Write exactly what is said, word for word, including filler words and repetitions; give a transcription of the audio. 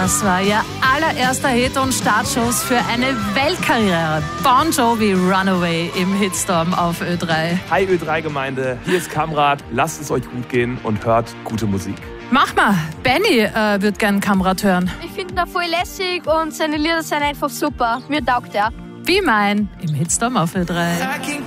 Das war ihr allererster Hit und Startschuss für eine Weltkarriere. Bon Jovi, Runaway im Hitstorm auf Ö drei. Hi Ö drei Gemeinde, hier ist Kamrat. Lasst es euch gut gehen und hört gute Musik. Mach mal, Benny äh, wird gern Kamrat hören. Ich finde ihn voll lässig und seine Lieder sind einfach super. Mir taugt er. Wie mein im Hitstorm auf Ö drei.